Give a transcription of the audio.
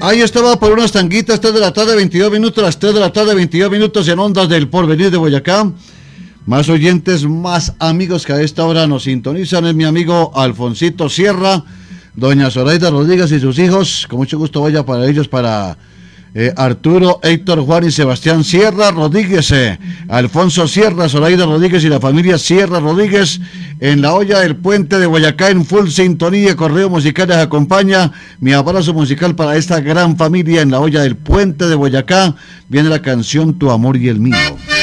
Ahí estaba por unas tanguitas, 3 de la tarde, 22 minutos, las 3 de la tarde, 22 minutos en Ondas del Porvenir de Boyacá. Más oyentes, más amigos que a esta hora nos sintonizan. Es mi amigo Alfonsito Sierra, doña Zoraida Rodríguez y sus hijos. Con mucho gusto vaya para ellos, para Arturo, Héctor, Juan y Sebastián Sierra Rodríguez, Alfonso Sierra, Zoraida Rodríguez y la familia Sierra Rodríguez en la olla del puente de Boyacá en full sintonía. Correo musical les acompaña. Mi abrazo musical para esta gran familia en la olla del puente de Boyacá. Viene la canción Tu amor y el mío.